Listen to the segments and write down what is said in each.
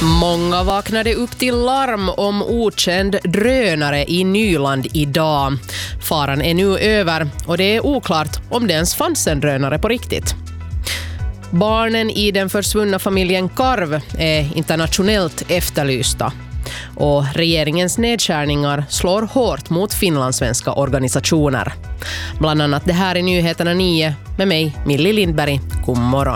Många vaknade upp till larm om okänd drönare i Nyland idag. Faran är nu över och det är oklart om det ens fanns en drönare på riktigt. Barnen i den försvunna familjen Karv är internationellt efterlysta. Och regeringens nedskärningar slår hårt mot finlandssvenska organisationer. Bland annat det här är Nyheterna 9 med mig, Millie Lindberg. God morgon.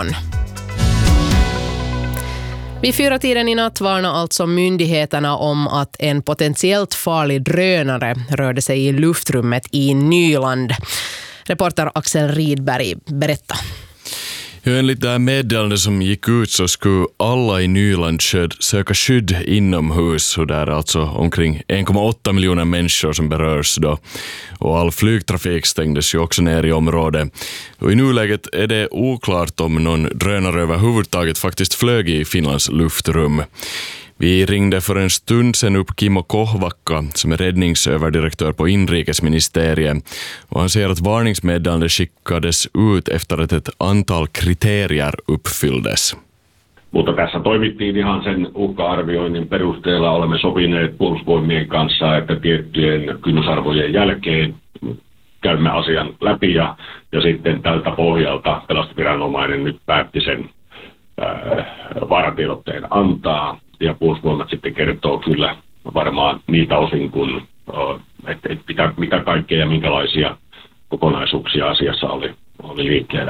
Vid 4-tiden i natt varnar alltså myndigheterna om att en potentiellt farlig drönare rörde sig i luftrummet i Nyland. Reporter Axel Ridberg, berätta. Enligt det här meddelande som gick ut så skulle alla i Nyland söka skydd inomhus, och det är alltså omkring 1,8 miljoner människor som berörs då. Och all flygtrafik stängdes ju också ner i området. Och i nuläget är det oklart om någon drönare överhuvudtaget faktiskt flög i Finlands luftrum. Vi ringde för en stund sedan upp Kimmo Kohvakka som är räddningsöverdirektör på inrikesministeriet, och han säger att varningsmeddelande skickades ut efter att ett antal kriterier uppfylldes. Mutta tässä toimittiin ihan sen uhka-arvioinnin perusteella. Olemme sopineet puolustusvoimien kanssa, että tiettyjen kynnysarvojen jälkeen käymme asian läpi ja sitten tältä pohjalta pelastusviranomainen nyt päätti sen vaaratiedotteen antaa. Ja puolustusvoimat sitten kertoo kyllä varmaan niitä osin, kun, että mitä kaikkea ja minkälaisia kokonaisuuksia asiassa oli liikkeellä.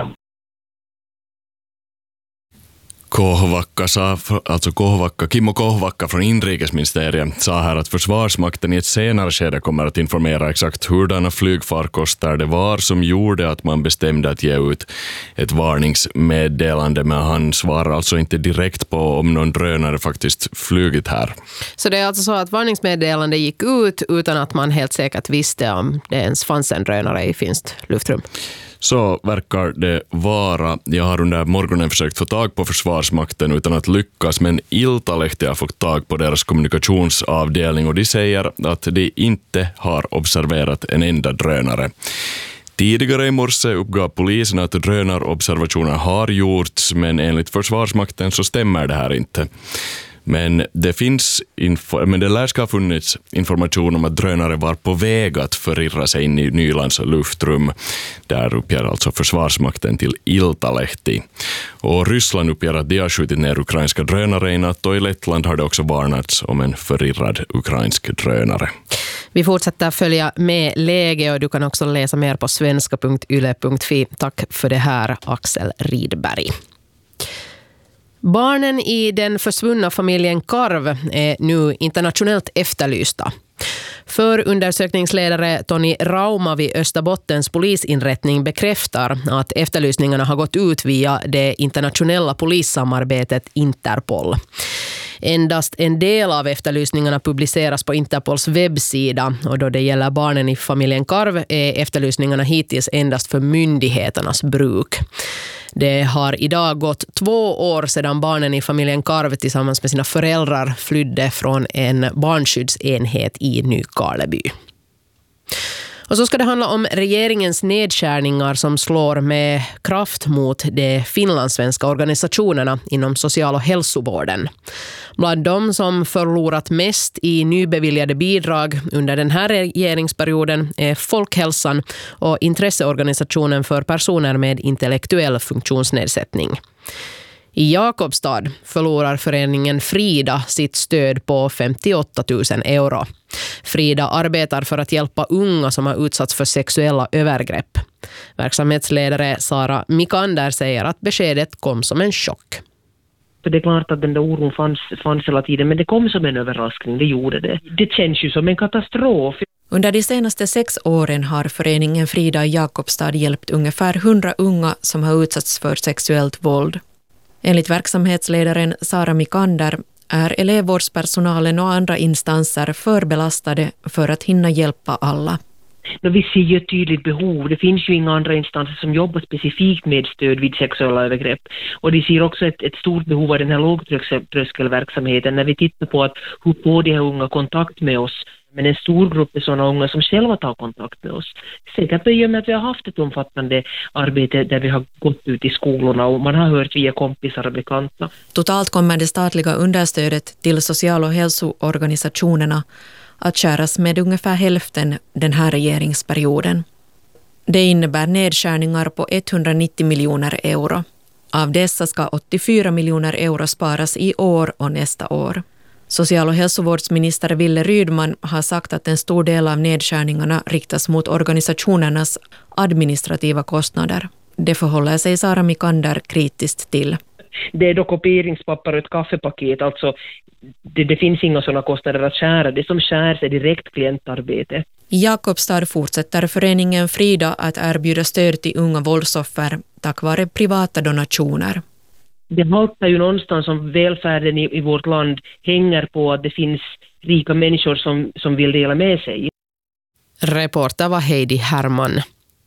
Kimmo Kohvakka från inrikesministeriet sa här att Försvarsmakten i ett senare skede kommer att informera exakt hurdana flygfarkoster det var som gjorde att man bestämde att ge ut ett varningsmeddelande, men han svarar alltså inte direkt på om någon drönare faktiskt flugit här. Så det är alltså så att varningsmeddelande gick ut utan att man helt säkert visste om det ens fanns en drönare i finskt luftrum? Så verkar det vara. Jag har under morgonen försökt få tag på Försvarsmakten utan att lyckas, men Iltalehti har fått tag på deras kommunikationsavdelning och de säger att de inte har observerat en enda drönare. Tidigare i morse uppgav polisen att drönarobservationer har gjorts, men enligt Försvarsmakten så stämmer det här inte. Men det lär ska ha funnits information om att drönare var på väg att förirra sig in i Nylands luftrum. Där uppger alltså Försvarsmakten till Iltalehti. Och Ryssland uppger att de har skjutit ner ukrainska drönare i natt, och i Lettland har det också varnats om en förirrad ukrainsk drönare. Vi fortsätter följa med läge och du kan också läsa mer på svenska.yle.fi. Tack för det här, Axel Ridberg. Barnen i den försvunna familjen Karv är nu internationellt efterlysta. Förundersökningsledare Toni Rauma vid Österbottens polisinrättning bekräftar att efterlysningarna har gått ut via det internationella polissamarbetet Interpol. Endast en del av efterlysningarna publiceras på Interpols webbsida, och då det gäller barnen i familjen Karv är efterlysningarna hittills endast för myndigheternas bruk. Det har idag gått 2 år sedan barnen i familjen Karv tillsammans med sina föräldrar flydde från en barnskyddsenhet i Nykarleby. Och så ska det handla om regeringens nedskärningar som slår med kraft mot de finlandssvenska organisationerna inom social- och hälsovården. Bland de som förlorat mest i nybeviljade bidrag under den här regeringsperioden är Folkhälsan och intresseorganisationen för personer med intellektuell funktionsnedsättning. I Jakobstad förlorar föreningen Frida sitt stöd på 58 000 euro. Frida arbetar för att hjälpa unga som har utsatts för sexuella övergrepp. Verksamhetsledare Sara Mikander säger att beskedet kom som en chock. För det är klart att den där oron fanns hela tiden, men det kom som en överraskning, det gjorde det. Det känns ju som en katastrof. Under de senaste 6 åren har föreningen Frida i Jakobstad hjälpt ungefär 100 unga som har utsatts för sexuellt våld. Enligt verksamhetsledaren Sara Mikander är elevvårdspersonalen och andra instanser förbelastade för att hinna hjälpa alla. Vi ser ju ett tydligt behov. Det finns ju inga andra instanser som jobbar specifikt med stöd vid sexuella övergrepp. Och de ser också ett stort behov av den här lågtröskelverksamheten. När vi tittar på att hur får de här unga kontakt med oss Men en stor grupp är sådana unga som själva tar kontakt med oss. Säkert i och med att vi har haft ett omfattande arbete där vi har gått ut i skolorna och man har hört via kompisar och bekanta. Totalt kommer det statliga understödet till social- och hälsoorganisationerna att skäras med ungefär hälften den här regeringsperioden. Det innebär nedskärningar på 190 miljoner euro. Av dessa ska 84 miljoner euro sparas i år och nästa år. Social- och hälsovårdsminister Wille Rydman har sagt att en stor del av nedskärningarna riktas mot organisationernas administrativa kostnader. Det förhåller sig Sara Mikander kritiskt till. Det är då kopieringspapper och ett kaffepaket, alltså det finns inga sådana kostnader att skära. Det som skärs är direkt klientarbete. I Jakobstad fortsätter föreningen Frida att erbjuda stöd till unga våldsoffer tack vare privata donationer. Det haltar ju någonstans som välfärden i vårt land hänger på att det finns rika människor som vill dela med sig. Reporter var Heidi Herman.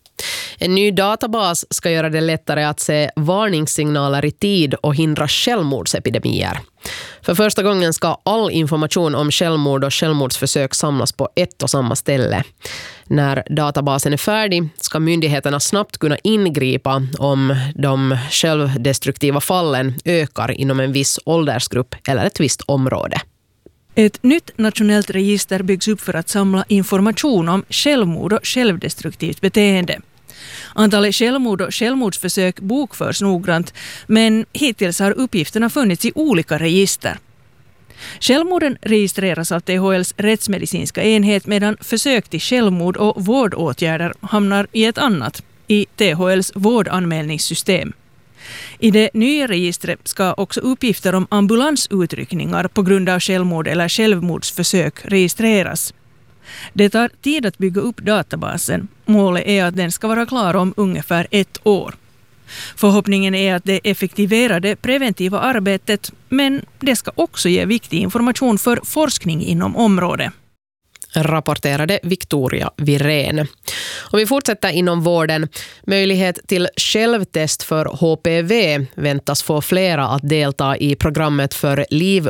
En ny databas ska göra det lättare att se varningssignaler i tid och hindra självmordsepidemier. För första gången ska all information om självmord och självmordsförsök samlas på ett och samma ställe. När databasen är färdig ska myndigheterna snabbt kunna ingripa om de självdestruktiva fallen ökar inom en viss åldersgrupp eller ett visst område. Ett nytt nationellt register byggs upp för att samla information om självmord och självdestruktivt beteende. Antalet självmord och självmordsförsök bokförs noggrant, men hittills har uppgifterna funnits i olika register. Självmorden registreras av THLs rättsmedicinska enhet medan försök till självmord och vårdåtgärder hamnar i ett annat, i THLs vårdanmälningssystem. I det nya registret ska också uppgifter om ambulansutryckningar på grund av självmord eller självmordsförsök registreras. Det tar tid att bygga upp databasen. Målet är att den ska vara klar om ungefär 1 år. Förhoppningen är att det effektiverar det preventiva arbetet, men det ska också ge viktig information för forskning inom området. Rapporterade Victoria Virén. Och vi fortsätter inom vården. Möjlighet till självtest för HPV väntas få flera att delta i programmet för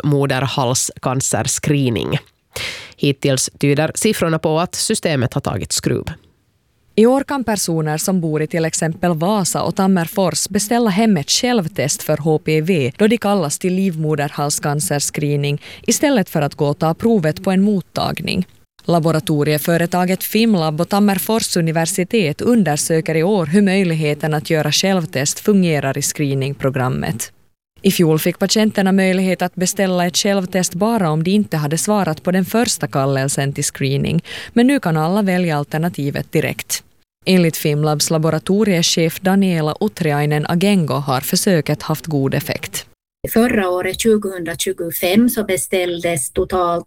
livmoderhalscancerscreening. Hittills tyder siffrorna på att systemet har tagit skruv. I år kan personer som bor i till exempel Vasa och Tammerfors beställa hem ett självtest för HPV då de kallas till livmoderhalscancerscreening istället för att gå och ta provet på en mottagning. Laboratorieföretaget Fimlab och Tammerfors universitet undersöker i år hur möjligheten att göra självtest fungerar i screeningprogrammet. I fjol fick patienterna möjlighet att beställa ett självtest bara om de inte hade svarat på den första kallelsen till screening, men nu kan alla välja alternativet direkt. Enligt Fimlabs laboratoriechef Daniela Utriainen Agengo har försöket haft god effekt. Förra året 2025 så beställdes totalt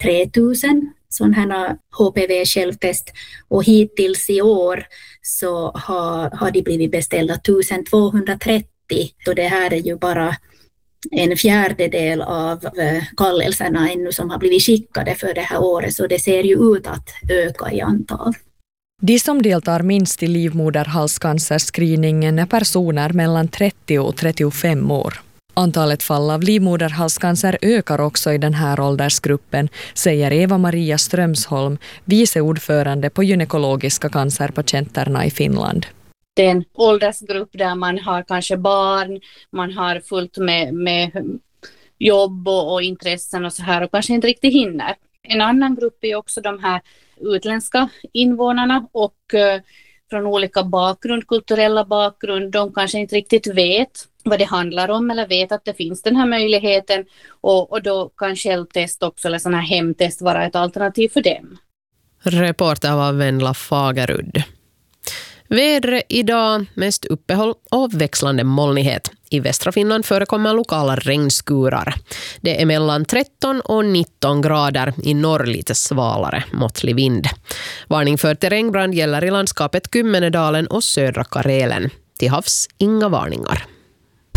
3000 sådana HPV-självtest och hittills i år så har de blivit beställda 1230. Och det här är ju bara en fjärdedel av kallelserna ännu som har blivit skickade för det här året, så det ser ju ut att öka i antal. De som deltar minst i livmoderhalscancerscreeningen är personer mellan 30 och 35 år. Antalet fall av livmoderhalscancer ökar också i den här åldersgruppen, säger Eva-Maria Strömsholm, vice ordförande på gynekologiska cancerpatienterna i Finland. Det är en åldersgrupp där man har kanske barn, man har fullt med jobb och intressen och så här och kanske inte riktigt hinner. En annan grupp är också de här utländska invånarna och från olika bakgrund, kulturella bakgrund. De kanske inte riktigt vet vad det handlar om eller vet att det finns den här möjligheten och då kan självtest också eller sån här hemtest vara ett alternativ för dem. Reporter var Venla Fagerudd. Väder idag, mest uppehåll och växlande molnighet. I västra Finland förekommer lokala regnskurar. Det är mellan 13 och 19 grader, i norr lite svalare, måttlig vind. Varning för terrängbrand gäller i landskapet Kymmenedalen och södra Karelen. Till havs inga varningar.